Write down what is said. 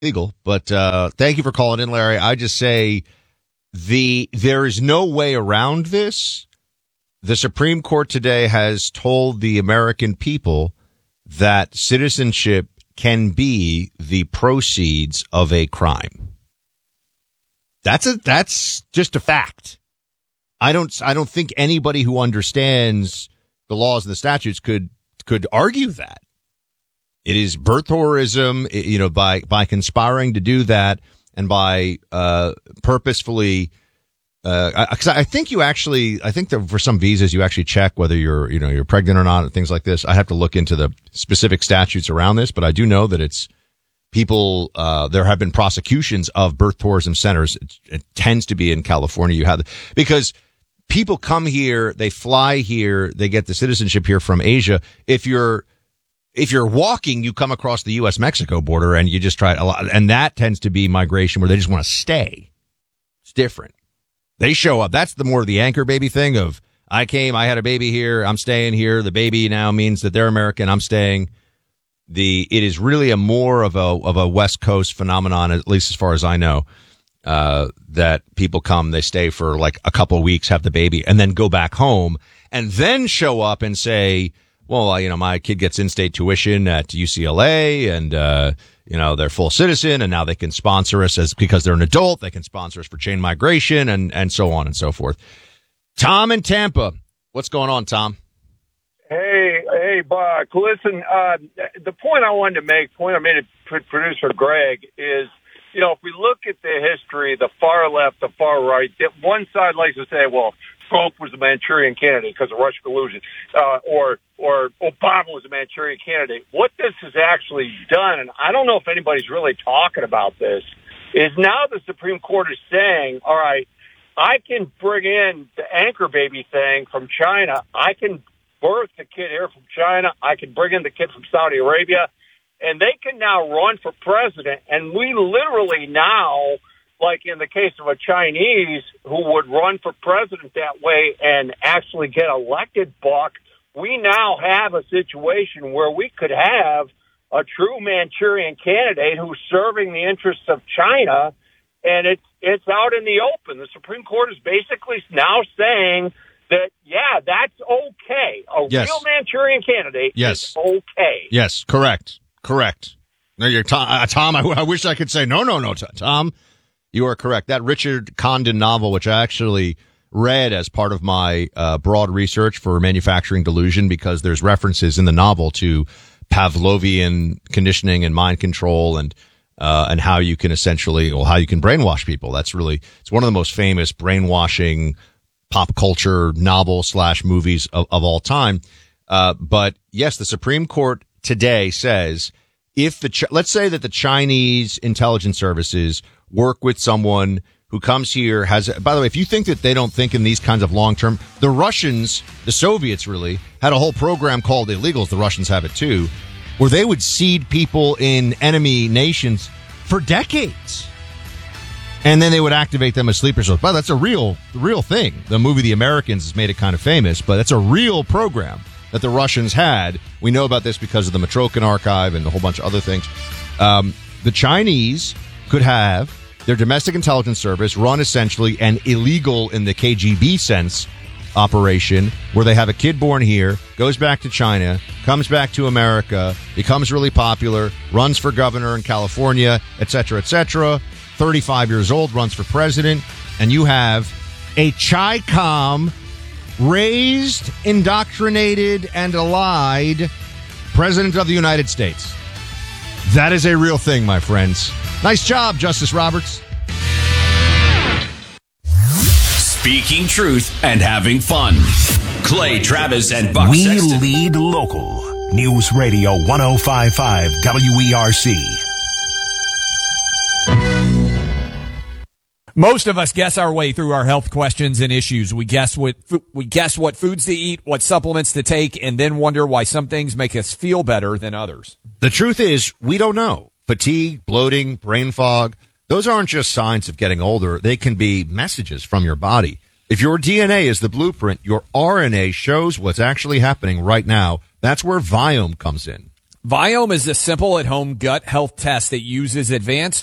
Legal, but thank you for calling in, Larry. I just say there is no way around this. The Supreme Court today has told the American people that citizenship can be the proceeds of a crime. That's just a fact. I don't think anybody who understands the laws and the statutes could argue that. It is birthorism, by conspiring to do that and by purposefully. Because I think that for some visas you actually check whether you're pregnant or not and things like this. I have to look into the specific statutes around this, but I do know that it's people. There have been prosecutions of birth tourism centers. It tends to be in California. Because people come here, they fly here, they get the citizenship here from Asia. If you're walking, you come across the U.S.-Mexico border and you just try a lot. And that tends to be migration where they just want to stay. It's different. They show up. That's more of the anchor baby thing of, I came, I had a baby here, I'm staying here. The baby now means that they're American, I'm staying. It is really more of a West Coast phenomenon, at least as far as I know, that people come, they stay for like a couple of weeks, have the baby, and then go back home, and then show up and say, well, my kid gets in-state tuition at UCLA, and they're full citizen, and now they can sponsor us because they're an adult. They can sponsor us for chain migration and so on and so forth. Tom in Tampa, what's going on, Tom? Hey, Buck. Listen, the point I wanted to make, I made to producer Greg, is if we look at the history, the far left, the far right, one side likes to say, well, Trump was the Manchurian candidate because of Russian collusion, or Obama was the Manchurian candidate. What this has actually done, and I don't know if anybody's really talking about this, is now the Supreme Court is saying, all right, I can bring in the anchor baby thing from China. I can birth the kid here from China. I can bring in the kid from Saudi Arabia, and they can now run for president. And we literally now, like in the case of a Chinese who would run for president that way and actually get elected, Buck, we now have a situation where we could have a true Manchurian candidate who's serving the interests of China, and it's out in the open. The Supreme Court is basically now saying that, yeah, that's okay. Real Manchurian candidate is okay. Yes, correct. No, you're Tom, I wish I could say, no, Tom. You are correct. That Richard Condon novel, which I actually read as part of my broad research for Manufacturing Delusion, because there's references in the novel to Pavlovian conditioning and mind control and how you can how you can brainwash people. It's one of the most famous brainwashing pop culture novel/movies of all time. But yes, the Supreme Court today says let's say that the Chinese intelligence services work with someone who comes here, by the way, if you think that they don't think in these kinds of long-term, the Russians, the Soviets really, had a whole program called Illegals, the Russians have it too, where they would seed people in enemy nations for decades. And then they would activate them as sleeper cells. But that's a real thing. The movie The Americans has made it kind of famous, but that's a real program that the Russians had. We know about this because of the Matrokin archive and a whole bunch of other things. The Chinese could have their domestic intelligence service run essentially an illegal in the KGB sense operation where they have a kid born here, goes back to China, comes back to America, becomes really popular, runs for governor in California, etc., 35 years old, runs for president, and you have a Chi-Com raised, indoctrinated, and allied president of the United States. That is a real thing, my friends. Nice job, Justice Roberts. Speaking truth and having fun. Clay Travis and Buck Sexton. We lead local. News Radio 105.5 WERC. Most of us guess our way through our health questions and issues. We guess what foods to eat, what supplements to take, and then wonder why some things make us feel better than others. The truth is, we don't know. Fatigue, bloating, brain fog, those aren't just signs of getting older. They can be messages from your body. If your DNA is the blueprint, your RNA shows what's actually happening right now. That's where Viome comes in. Viome is a simple at-home gut health test that uses advanced